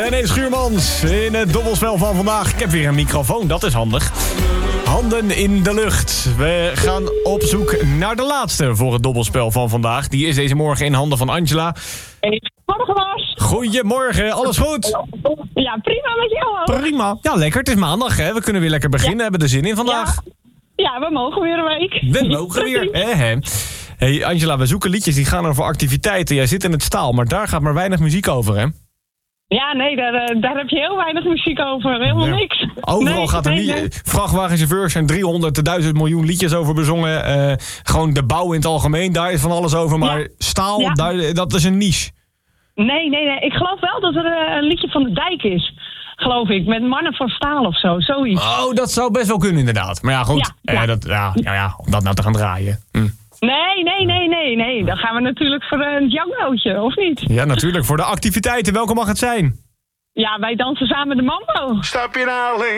René Schuurmans in het dobbelspel van vandaag. Ik heb weer een microfoon, dat is handig. Handen in de lucht. We gaan op zoek naar de laatste voor het dobbelspel van vandaag. Die is deze morgen in handen van Angela. Goedemorgen, Bas. Goedemorgen, alles goed? Ja, prima met jou ook. Prima. Ja, lekker. Het is maandag, hè. We kunnen weer lekker beginnen. We hebben er zin in vandaag. Ja, we mogen weer een week. We mogen weer. Hey Angela, we zoeken liedjes die gaan over activiteiten. Jij zit in het staal, maar daar gaat maar weinig muziek over, hè? Ja, nee, daar heb je heel weinig muziek over. Helemaal niks. Overal gaat er niet... Vrachtwagenchauffeurs zijn 300.000 miljoen liedjes over bezongen. Gewoon de bouw in het algemeen, daar is van alles over. Maar staal, dat is een niche. Nee. Ik geloof wel dat er een liedje van de Dijk is. Geloof ik. Met Mannen van Staal of zo. Zoiets. Oh, dat zou best wel kunnen inderdaad. Maar ja, goed. Om dat nou te gaan draaien. Nee. Dan gaan we natuurlijk voor een Djangootje, of niet? Ja, natuurlijk. Voor de activiteiten. Welke mag het zijn? Ja, wij dansen samen de mambo. Stap je nou links?